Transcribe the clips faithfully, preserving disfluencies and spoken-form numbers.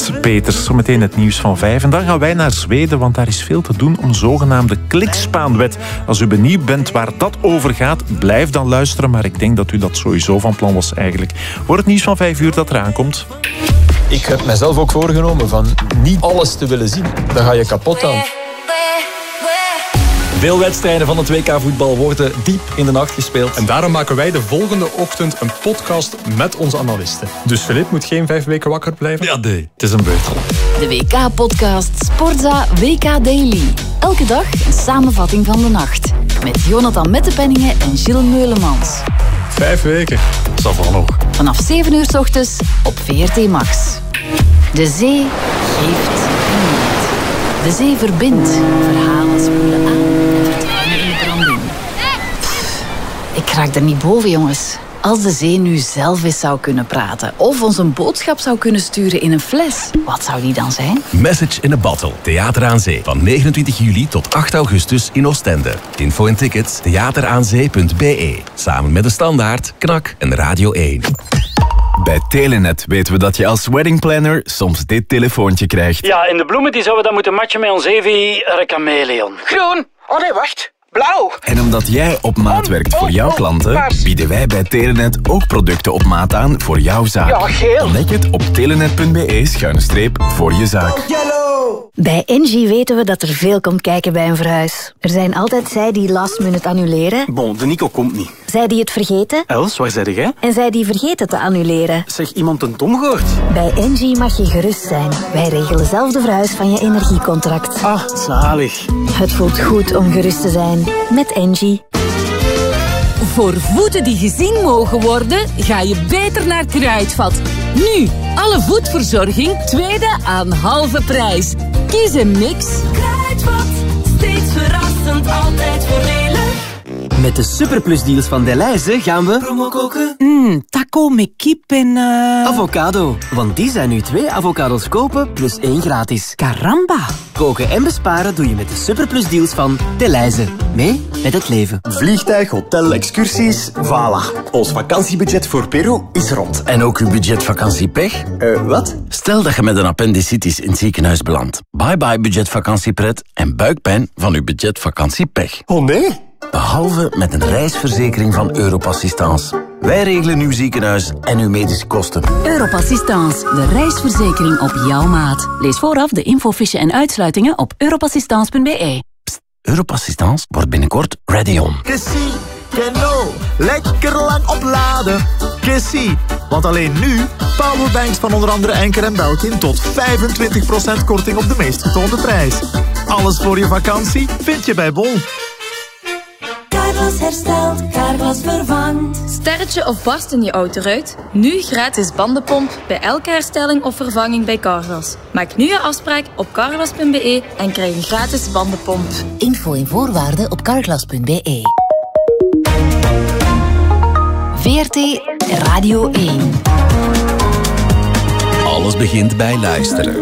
Bart Peters. Zometeen het nieuws van vijf. En dan gaan wij naar Zweden, want daar is veel te doen om zogenaamde klikspaanwet. Als u benieuwd bent waar dat over gaat, blijf dan luisteren. Maar ik denk dat u dat sowieso van plan was eigenlijk. Voor het nieuws van vijf uur dat eraan komt. Ik heb mezelf ook voorgenomen van niet alles te willen zien. Dan ga je kapot aan. Veel wedstrijden van het W K voetbal worden diep in de nacht gespeeld. En daarom maken wij de volgende ochtend een podcast met onze analisten. Dus Filip moet geen vijf weken wakker blijven? Ja, nee, het is een beurt. De W K-podcast Sportza W K Daily. Elke dag een samenvatting van de nacht. Met Jonathan Mettepenningen en Gilles Meulemans. Vijf weken. Dat is nog. Vanaf zeven uur 's ochtends op V R T Max. De zee geeft en neemt. De zee verbindt. Verhalen spoelen aan en verdwijnen in de branding. Pff, ik raak er niet boven, jongens. Als de zee nu zelf eens zou kunnen praten of ons een boodschap zou kunnen sturen in een fles, wat zou die dan zijn? Message in a Bottle. Theater aan Zee. Van negenentwintig juli tot acht augustus in Oostende. Info en tickets theateraanzee punt b e. Samen met de Standaard, Knak en Radio één. Bij Telenet weten we dat je als weddingplanner soms dit telefoontje krijgt. Ja, in de bloemen die zouden we dan moeten matchen met ons Evi Recameleon. Groen. Oh nee, wacht. Blauw. En omdat jij op maat werkt voor jouw klanten, bieden wij bij Telenet ook producten op maat aan voor jouw zaak. Ja, geel. Ontdek het op telenet punt b e schuine streep voor je zaak. Bij Engie weten we dat er veel komt kijken bij een verhuis. Er zijn altijd zij die last minute annuleren. Bon, de Nico komt niet. Zij die het vergeten. Els, waar zei jij? En zij die vergeten te annuleren. Zeg, iemand een Tom gehoord? Bij Engie mag je gerust zijn. Wij regelen zelf de verhuis van je energiecontract. Ah, zalig. Het voelt goed om gerust te zijn. Met Engie. Voor voeten die gezien mogen worden, ga je beter naar Kruidvat. Nu, alle voetverzorging, tweede aan halve prijs. Kies een mix. Kruidvat, steeds verrassend, altijd voordelig. Met de superplusdeals van Delhaize gaan we... Promo koken. Mmm, taco met kip en... Uh... Avocado. Want die zijn nu twee avocados kopen plus één gratis. Caramba. Koken en besparen doe je met de superplusdeals van Delhaize. Mee met het leven. Vliegtuig, hotel, excursies, voilà. Ons vakantiebudget voor Peru is rond. En ook uw budget vakantiepech? Uh, wat? Stel dat je met een appendicitis in het ziekenhuis belandt. Bye bye budget vakantiepret en buikpijn van uw budget vakantiepech. Oh nee? Behalve met een reisverzekering van Europassistance. Wij regelen uw ziekenhuis en uw medische kosten. Europassistance, de reisverzekering op jouw maat. Lees vooraf de infofiche en uitsluitingen op europassistance punt b e. Pst, Europassistance wordt binnenkort ready on. Kessie, Keno, lekker lang opladen. Kessie, want alleen nu powerbanks van onder andere Enker en Belkin tot vijfentwintig procent korting op de meest getoonde prijs. Alles voor je vakantie vind je bij Bol. Carglass herstelt, Carglass vervangt. Sterretje of barst in je autoruit? Nu gratis bandenpomp bij elke herstelling of vervanging bij Carglass. Maak nu je afspraak op carglass punt b e en krijg een gratis bandenpomp. Info en voorwaarden op carglass punt b e. V R T Radio één. Alles begint bij luisteren.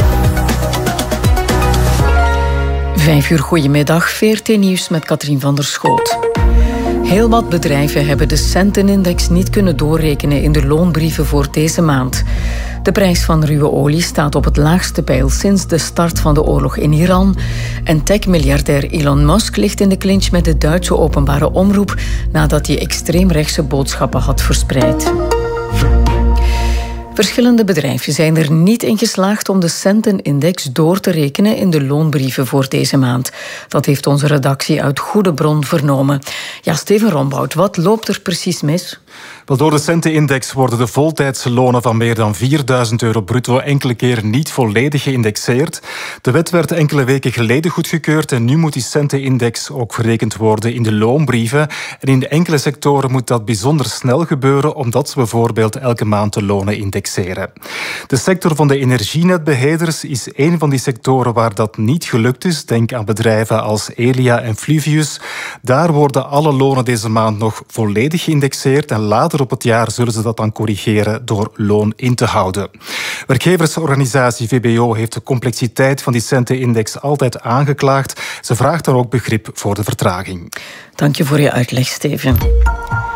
Vijf uur goedemiddag, V R T Nieuws met Katrien van der Schoot. Heel wat bedrijven hebben de centenindex niet kunnen doorrekenen in de loonbrieven voor deze maand. De prijs van ruwe olie staat op het laagste peil sinds de start van de oorlog in Iran. En tech-miljardair Elon Musk ligt in de clinch met de Duitse openbare omroep nadat hij extreemrechtse boodschappen had verspreid. Verschillende bedrijven zijn er niet in geslaagd om de centenindex door te rekenen in de loonbrieven voor deze maand. Dat heeft onze redactie uit goede bron vernomen. Ja, Steven Rombout, wat loopt er precies mis? Wel, door de centenindex worden de voltijdse lonen van meer dan vierduizend euro bruto enkele keer niet volledig geïndexeerd. De wet werd enkele weken geleden goedgekeurd en nu moet die centenindex ook verrekend worden in de loonbrieven. En in enkele sectoren moet dat bijzonder snel gebeuren, omdat ze bijvoorbeeld elke maand de lonen indexeren. De sector van de energienetbeheerders is een van die sectoren waar dat niet gelukt is. Denk aan bedrijven als Elia en Fluvius. Daar worden alle lonen deze maand nog volledig geïndexeerd en later op het jaar zullen ze dat dan corrigeren door loon in te houden. Werkgeversorganisatie V B O heeft de complexiteit van die centenindex altijd aangeklaagd. Ze vraagt dan ook begrip voor de vertraging. Dank je voor je uitleg, Steven.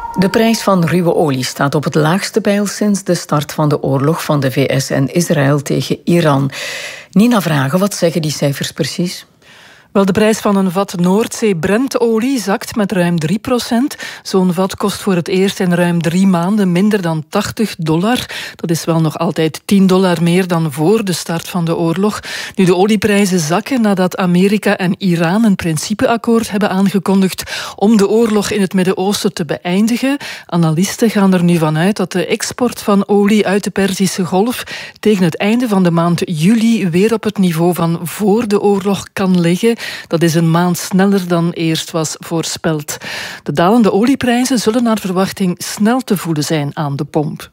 De prijs van ruwe olie staat op het laagste peil sinds de start van de oorlog van de V S en Israël tegen Iran. Nina Vragen, wat zeggen die cijfers precies? Wel, de prijs van een vat Noordzee Brent-olie zakt met ruim drie procent. Zo'n vat kost voor het eerst in ruim drie maanden minder dan tachtig dollar. Dat is wel nog altijd tien dollar meer dan voor de start van de oorlog. Nu, de olieprijzen zakken nadat Amerika en Iran een principeakkoord hebben aangekondigd om de oorlog in het Midden-Oosten te beëindigen. Analisten gaan er nu vanuit dat de export van olie uit de Perzische Golf tegen het einde van de maand juli weer op het niveau van voor de oorlog kan liggen. Dat is een maand sneller dan eerst was voorspeld. De dalende olieprijzen zullen naar verwachting snel te voelen zijn aan de pomp.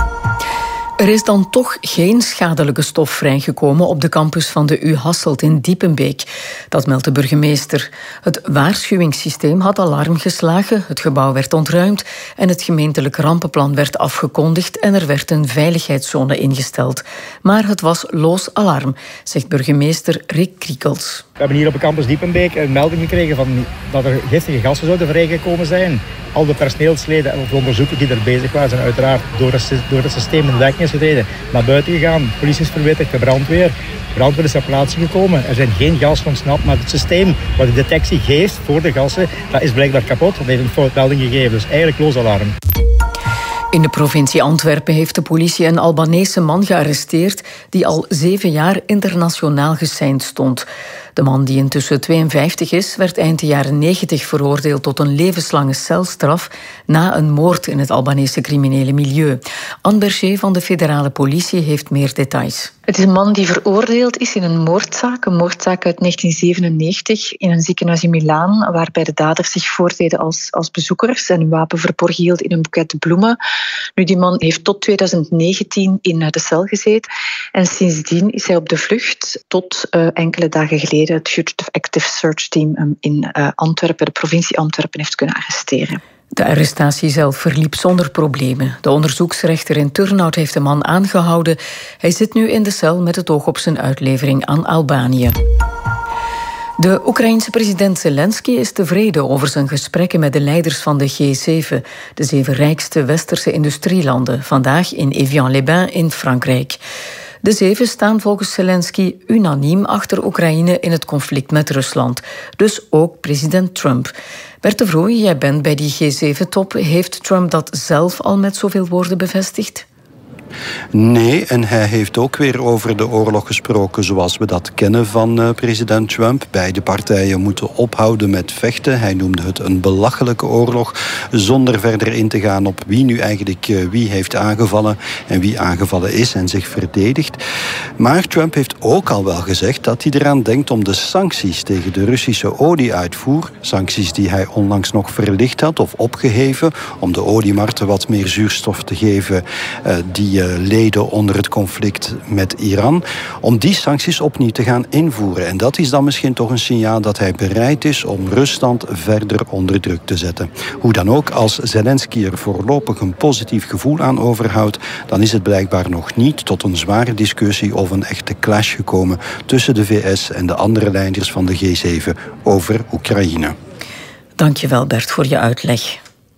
Er is dan toch geen schadelijke stof vrijgekomen op de campus van de U Hasselt in Diepenbeek. Dat meldt de burgemeester. Het waarschuwingssysteem had alarm geslagen, het gebouw werd ontruimd en het gemeentelijk rampenplan werd afgekondigd en er werd een veiligheidszone ingesteld. Maar het was loos alarm, zegt burgemeester Rick Kriekels. We hebben hier op de campus Diepenbeek een melding gekregen van dat er giftige gassen zouden vrijgekomen zijn. Al de personeelsleden en de onderzoekers die er bezig waren zijn uiteraard door het, door het systeem in werking is getreden, naar buiten gegaan. De politie is verwittigd, de brandweer. De brandweer is ter plaatse gekomen. Er zijn geen gassen ontsnapt, maar het systeem wat de detectie geeft voor de gassen, dat is blijkbaar kapot. Dat heeft een foutmelding gegeven, dus eigenlijk loos alarm. In de provincie Antwerpen heeft de politie een Albanese man gearresteerd die al zeven jaar internationaal geseind stond. De man, die intussen tweeënvijftig is, werd eind de jaren negentig veroordeeld tot een levenslange celstraf na een moord in het Albanese criminele milieu. Anne Berger van de federale politie heeft meer details. Het is een man die veroordeeld is in een moordzaak, een moordzaak uit negentien zevenennegentig in een ziekenhuis in Milaan, waarbij de daders zich voordeden als, als bezoekers en een wapen verborgen hield in een boeket bloemen. Nu, die man heeft tot tweeduizend negentien in de cel gezeten en sindsdien is hij op de vlucht tot uh, enkele dagen geleden het Fugitive Active Search Team hem in uh, Antwerpen, de provincie Antwerpen, heeft kunnen arresteren. De arrestatie zelf verliep zonder problemen. De onderzoeksrechter in Turnhout heeft de man aangehouden. Hij zit nu in de cel met het oog op zijn uitlevering aan Albanië. De Oekraïense president Zelensky is tevreden over zijn gesprekken met de leiders van de G zeven, de zeven rijkste westerse industrielanden, vandaag in Évian-les-Bains in Frankrijk. De zeven staan volgens Zelensky unaniem achter Oekraïne in het conflict met Rusland. Dus ook president Trump. Bert de Vrooij, jij bent bij die G zeven-top. Heeft Trump dat zelf al met zoveel woorden bevestigd? Nee, en hij heeft ook weer over de oorlog gesproken zoals we dat kennen van uh, president Trump. Beide partijen moeten ophouden met vechten. Hij noemde het een belachelijke oorlog, zonder verder in te gaan op wie nu eigenlijk uh, wie heeft aangevallen en wie aangevallen is en zich verdedigt. Maar Trump heeft ook al wel gezegd dat hij eraan denkt om de sancties tegen de Russische olieuitvoer, sancties die hij onlangs nog verlicht had of opgeheven, om de oliemarkten wat meer zuurstof te geven uh, die leden onder het conflict met Iran, om die sancties opnieuw te gaan invoeren. En dat is dan misschien toch een signaal dat hij bereid is om Rusland verder onder druk te zetten. Hoe dan ook, als Zelensky er voorlopig een positief gevoel aan overhoudt, dan is het blijkbaar nog niet tot een zware discussie of een echte clash gekomen tussen de V S en de andere leiders van de G zeven over Oekraïne. Dank je wel, Bert, voor je uitleg.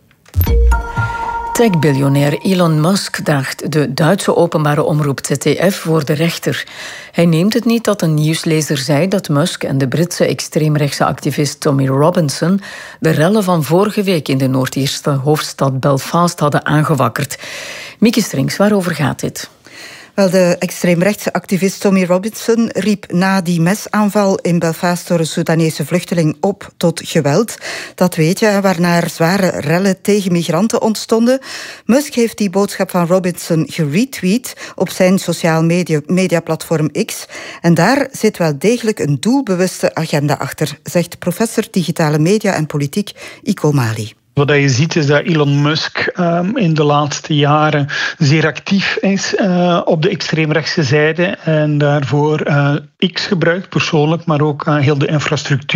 Tech-biljonair Elon Musk daagt de Duitse openbare omroep Z D F voor de rechter. Hij neemt het niet dat een nieuwslezer zei dat Musk en de Britse extreemrechtse activist Tommy Robinson de rellen van vorige week in de Noord-Ierse hoofdstad Belfast hadden aangewakkerd. Mieke Strings, waarover gaat dit? Wel, de extreemrechtse activist Tommy Robinson riep na die mesaanval in Belfast door een Soedanese vluchteling op tot geweld. Dat weet je, waarna er zware rellen tegen migranten ontstonden. Musk heeft die boodschap van Robinson geretweet op zijn sociaal media, mediaplatform X. En daar zit wel degelijk een doelbewuste agenda achter, zegt professor digitale media en politiek Iko Mali. Wat je ziet is dat Elon Musk um, in de laatste jaren zeer actief is uh, op de extreemrechtse zijde en daarvoor uh, X gebruikt, persoonlijk, maar ook uh, heel de infrastructuur.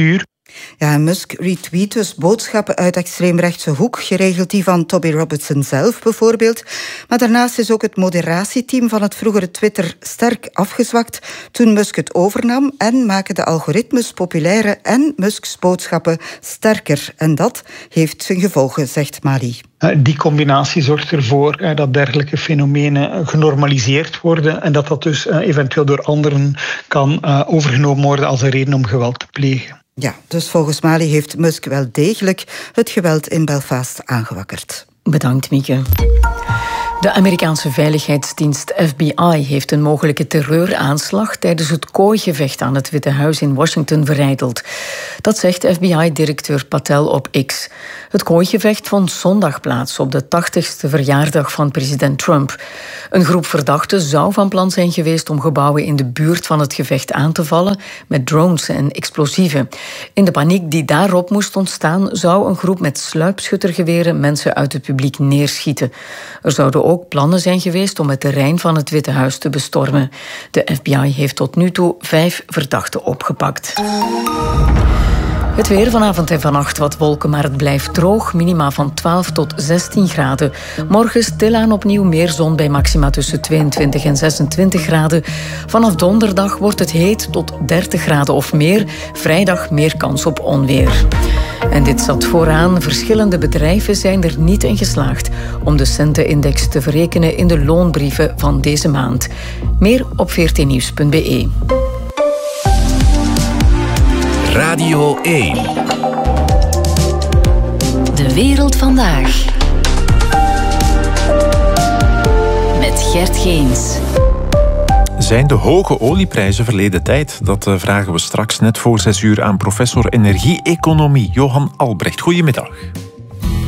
Ja, Musk retweet dus boodschappen uit extreemrechtse hoek, geregeld die van Toby Robertson zelf bijvoorbeeld. Maar daarnaast is ook het moderatieteam van het vroegere Twitter sterk afgezwakt toen Musk het overnam en maken de algoritmes populairder en Musks boodschappen sterker. En dat heeft zijn gevolgen, zegt Mali. Die combinatie zorgt ervoor dat dergelijke fenomenen genormaliseerd worden en dat dat dus eventueel door anderen kan overgenomen worden als een reden om geweld te plegen. Ja, dus volgens Mali heeft Musk wel degelijk het geweld in Belfast aangewakkerd. Bedankt, Mieke. De Amerikaanse veiligheidsdienst F B I heeft een mogelijke terreuraanslag tijdens het kooigevecht aan het Witte Huis in Washington verijdeld. Dat zegt F B I-directeur Patel op X. Het kooigevecht vond zondag plaats op de tachtigste verjaardag van president Trump. Een groep verdachten zou van plan zijn geweest om gebouwen in de buurt van het gevecht aan te vallen met drones en explosieven. In de paniek die daarop moest ontstaan, zou een groep met sluipschuttergeweren mensen uit het publiek neerschieten. Er zouden ook plannen zijn geweest om het terrein van het Witte Huis te bestormen. De F B I heeft tot nu toe vijf verdachten opgepakt. Het weer vanavond en vannacht wat wolken, maar het blijft droog. Minima van twaalf tot zestien graden. Morgen stilaan opnieuw meer zon bij maxima tussen tweeëntwintig en zesentwintig graden. Vanaf donderdag wordt het heet tot dertig graden of meer. Vrijdag meer kans op onweer. En dit zat vooraan. Verschillende bedrijven zijn er niet in geslaagd om de centenindex te verrekenen in de loonbrieven van deze maand. Meer op veertien nieuws punt b e. Radio één. De wereld vandaag. Met Gert Geens. Zijn de hoge olieprijzen verleden tijd? Dat vragen we straks net voor zes uur aan professor energie-economie Johan Albrecht. Goedemiddag.